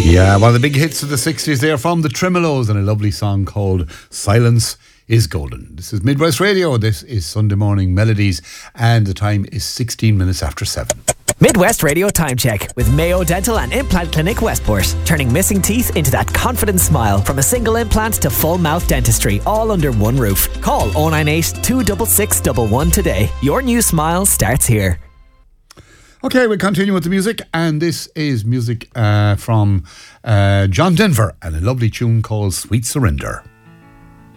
Yeah, one of the big hits of the 60s there from the Tremolos, and a lovely song called Silence is Golden. This is Midwest Radio. This is Sunday Morning Melodies, and the time is 16 minutes after 7. Midwest Radio Time Check with Mayo Dental and Implant Clinic Westport. Turning missing teeth into that confident smile. From a single implant to full mouth dentistry, all under one roof. Call 098 266 111 today. Your new smile starts here. Okay, we'll continue with the music, and this is music from John Denver and a lovely tune called Sweet Surrender.